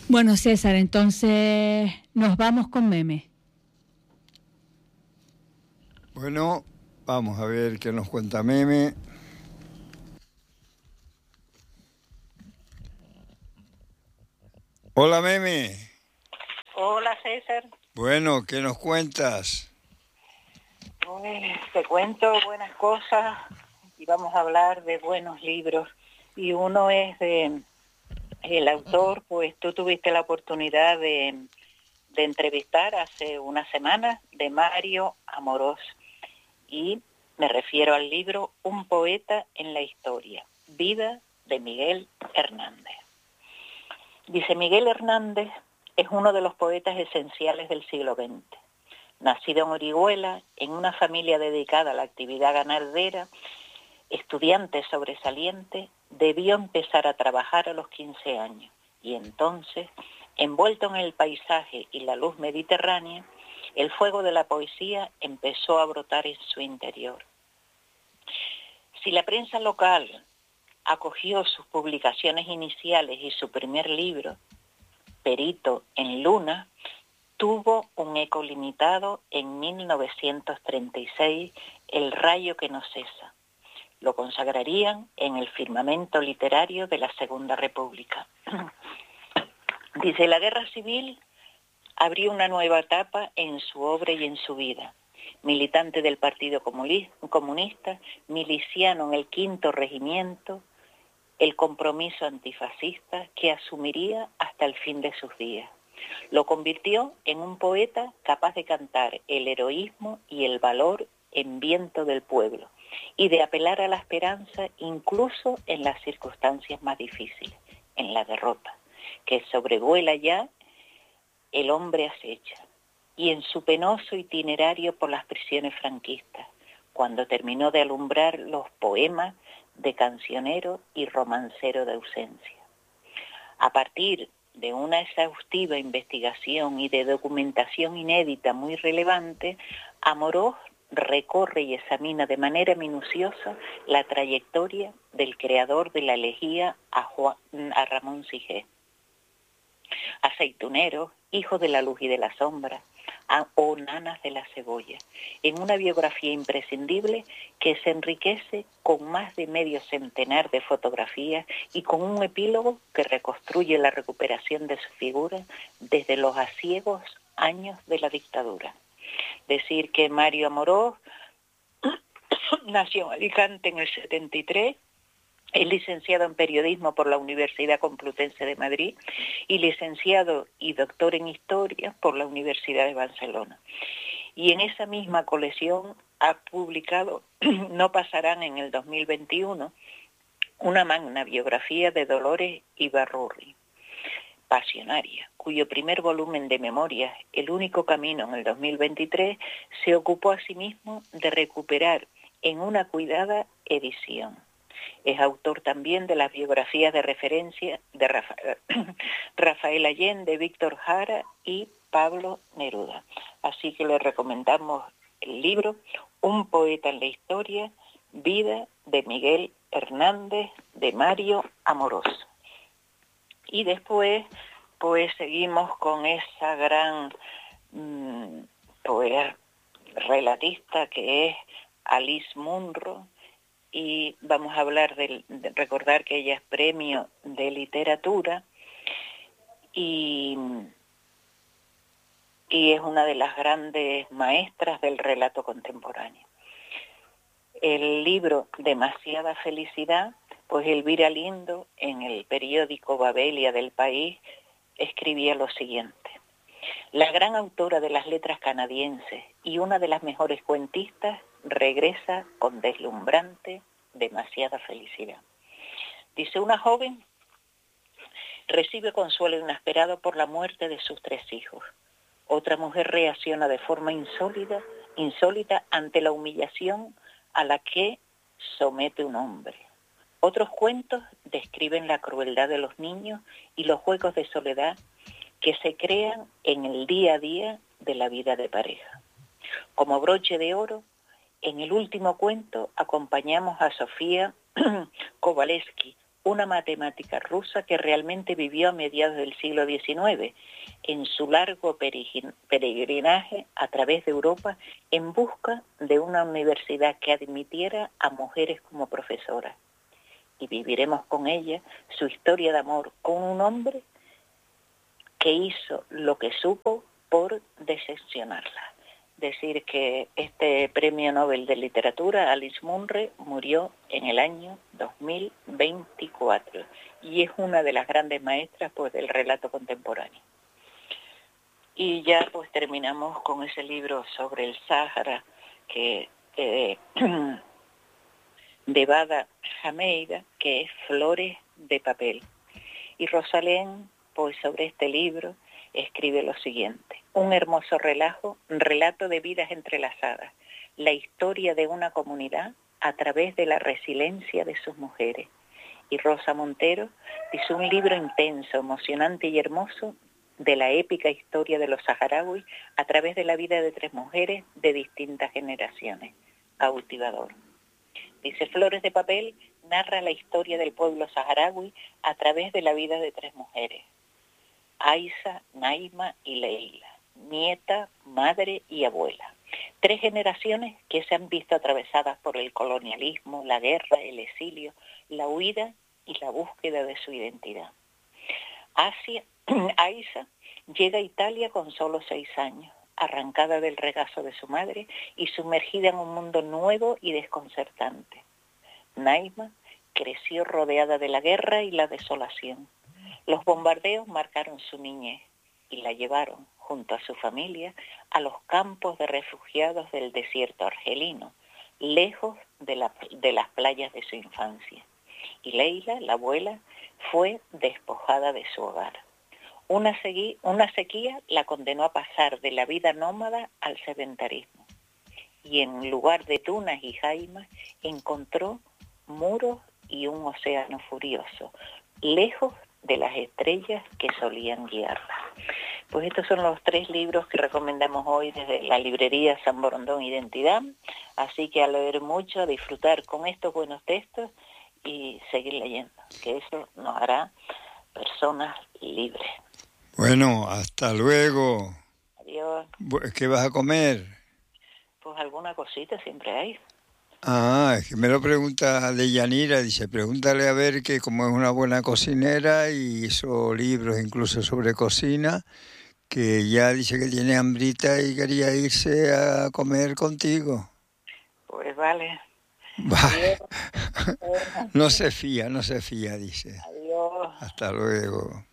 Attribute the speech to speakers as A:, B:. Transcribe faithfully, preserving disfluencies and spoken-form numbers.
A: Bueno, César, entonces nos vamos con Meme.
B: Bueno, vamos a ver qué nos cuenta Meme. Hola, Meme.
C: Hola, César.
B: Bueno, ¿qué nos cuentas?
C: Pues te cuento buenas cosas y vamos a hablar de buenos libros. Y uno es de el autor, pues tú tuviste la oportunidad de, de entrevistar hace una semana, de Mario Amorós. Y me refiero al libro Un poeta en la historia, Vida de Miguel Hernández. Dice, Miguel Hernández es uno de los poetas esenciales del siglo veinte. Nacido en Orihuela, en una familia dedicada a la actividad ganadera, estudiante sobresaliente, debió empezar a trabajar a los quince años y entonces, envuelto en el paisaje y la luz mediterránea, el fuego de la poesía empezó a brotar en su interior. Si la prensa local acogió sus publicaciones iniciales y su primer libro, Perito en Luna, tuvo un eco limitado en mil novecientos treinta y seis, El rayo que no cesa. Lo consagrarían en el firmamento literario de la Segunda República. Dice, la guerra civil abrió una nueva etapa en su obra y en su vida. Militante del Partido Comunista, miliciano en el Quinto Regimiento, el compromiso antifascista que asumiría hasta el fin de sus días. Lo convirtió en un poeta capaz de cantar el heroísmo y el valor en viento del pueblo y de apelar a la esperanza incluso en las circunstancias más difíciles, en la derrota, que sobrevuela ya el hombre acecha, y en su penoso itinerario por las prisiones franquistas, cuando terminó de alumbrar los poemas de cancionero y romancero de ausencia. A partir de una exhaustiva investigación y de documentación inédita muy relevante, Amorós recorre y examina de manera minuciosa la trayectoria del creador de la elegía a, Juan, a Ramón Sigé. Aceitunero, hijo de la luz y de la sombra, o nanas de la cebolla, en una biografía imprescindible que se enriquece con más de medio centenar de fotografías y con un epílogo que reconstruye la recuperación de su figura desde los aciagos años de la dictadura. Decir que Mario Amorós nació en Alicante en el setenta y tres, es licenciado en periodismo por la Universidad Complutense de Madrid y licenciado y doctor en historia por la Universidad de Barcelona. Y en esa misma colección ha publicado No pasarán en el dos mil veintiuno una magna biografía de Dolores Ibarrurri, pasionaria, cuyo primer volumen de memorias, El único camino, en el dos mil veintitrés, se ocupó asimismo de recuperar en una cuidada edición. Es autor también de las biografías de referencia de Rafael, Rafael Allende, Víctor Jara y Pablo Neruda. Así que le recomendamos el libro Un poeta en la historia, Vida de Miguel Hernández, de Mario Amorós. Y después, pues seguimos con esa gran mmm, pues, relatista que es Alice Munro. Y vamos a hablar de, de recordar que ella es premio de literatura y, y es una de las grandes maestras del relato contemporáneo. El libro Demasiada felicidad, pues Elvira Lindo en el periódico Babelia del País escribía lo siguiente: la gran autora de las letras canadienses y una de las mejores cuentistas regresa con deslumbrante demasiada felicidad. Dice, una joven recibe consuelo inesperado por la muerte de sus tres hijos. Otra mujer reacciona de forma insólita, insólita ante la humillación a la que somete un hombre. Otros cuentos describen la crueldad de los niños y los juegos de soledad que se crean en el día a día de la vida de pareja. Como broche de oro, en el último cuento acompañamos a Sofía Kowalewski, una matemática rusa que realmente vivió a mediados del siglo diecinueve, en su largo peregrinaje a través de Europa en busca de una universidad que admitiera a mujeres como profesoras. Y viviremos con ella su historia de amor con un hombre que hizo lo que supo por decepcionarla. Decir que este premio Nobel de Literatura, Alice Munro, murió en el año dos mil veinticuatro y es una de las grandes maestras pues, del relato contemporáneo. Y ya pues terminamos con ese libro sobre el Sáhara que eh, de Bada Jameida, que es Flores de papel. Y Rosalén, pues sobre este libro, escribe lo siguiente: un hermoso relajo, relato de vidas entrelazadas, la historia de una comunidad a través de la resiliencia de sus mujeres. Y Rosa Montero hizo un libro intenso, emocionante y hermoso de la épica historia de los saharauis a través de la vida de tres mujeres de distintas generaciones. Cautivador. Dice, Flores de papel narra la historia del pueblo saharaui a través de la vida de tres mujeres: Aisha, Naima y Leila, nieta, madre y abuela. Tres generaciones que se han visto atravesadas por el colonialismo, la guerra, el exilio, la huida y la búsqueda de su identidad. Asia, Aisha llega a Italia con solo seis años, arrancada del regazo de su madre y sumergida en un mundo nuevo y desconcertante. Naima creció rodeada de la guerra y la desolación. Los bombardeos marcaron su niñez y la llevaron, junto a su familia, a los campos de refugiados del desierto argelino, lejos de, la, de las playas de su infancia. Y Leila, la abuela, fue despojada de su hogar. Una, segui, una sequía la condenó a pasar de la vida nómada al sedentarismo. Y en lugar de dunas y jaimas, encontró muros y un océano furioso, lejos de las estrellas que solían guiarla. Pues estos son los tres libros que recomendamos hoy desde la librería San Borondón Identidad, así que a leer mucho, a disfrutar con estos buenos textos y seguir leyendo, que eso nos hará personas libres.
B: Bueno, hasta luego.
C: Adiós.
B: ¿Qué vas a comer?
C: Pues alguna cosita siempre hay.
B: Ah, es que me lo pregunta de Yanira, dice, pregúntale a ver que como es una buena cocinera y hizo libros incluso sobre cocina, que ya dice que tiene hambrita y quería irse a comer contigo.
C: Pues vale.
B: Vale. No se fía, no se fía, dice.
C: Adiós.
B: Hasta luego.